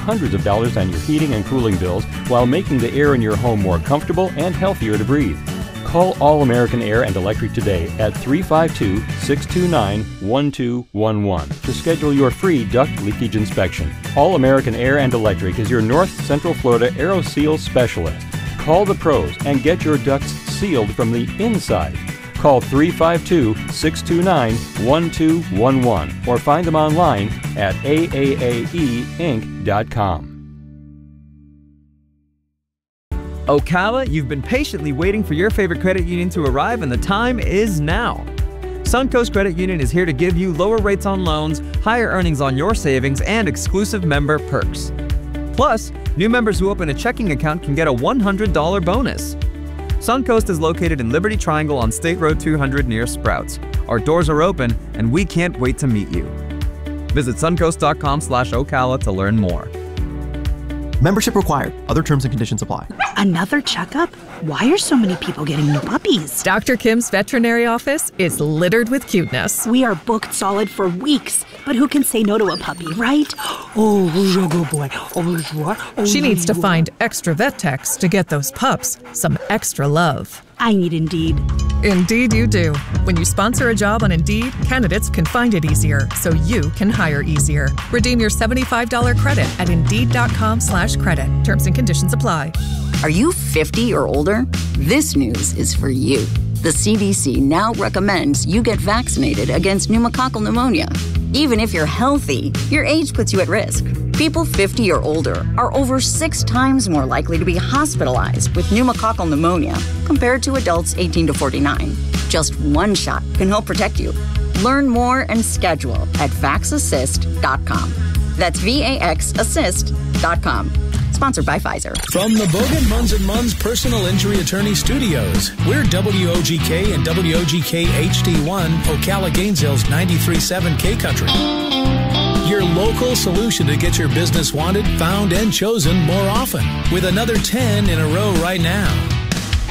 hundreds of dollars on your heating and cooling bills while making the air in your home more comfortable and healthier to breathe. Call All American Air and Electric today at 352-629-1211 to schedule your free duct leakage inspection. All American Air and Electric is your North Central Florida AeroSeal specialist. Call the pros and get your ducts sealed from the inside. Call 352-629-1211 or find them online at aaaeinc.com. Ocala, you've been patiently waiting for your favorite credit union to arrive, and the time is now. Suncoast Credit Union is here to give you lower rates on loans, higher earnings on your savings, and exclusive member perks. Plus, new members who open a checking account can get a $100 bonus. Suncoast is located in Liberty Triangle on State Road 200 near Sprouts. Our doors are open, and we can't wait to meet you. Visit suncoast.com/Ocala to learn more. Membership required. Other terms and conditions apply. Another checkup? Why are so many people getting new puppies? Dr. Kim's veterinary office is littered with cuteness. We are booked solid for weeks, but who can say no to a puppy, right? Oh, good boy. She needs to find extra vet techs to get those pups some extra love. I need Indeed. Indeed you do. When you sponsor a job on Indeed, candidates can find it easier, so you can hire easier. Redeem your $75 credit at Indeed.com/credit. Terms and conditions apply. Are you 50 or older? This news is for you. The CDC now recommends you get vaccinated against pneumococcal pneumonia. Even if you're healthy, your age puts you at risk. People 50 or older are over 6 times more likely to be hospitalized with pneumococcal pneumonia compared to adults 18 to 49. Just one shot can help protect you. Learn more and schedule at vaxassist.com. That's VAXassist.com. Sponsored by Pfizer. From the Bogan Munz & Munz Personal Injury Attorney Studios, we're WOGK and WOGK HD1, Ocala Gainesville's 93.7 K-Country. Your local solution to get your business wanted, found, and chosen more often. With another 10 in a row right now.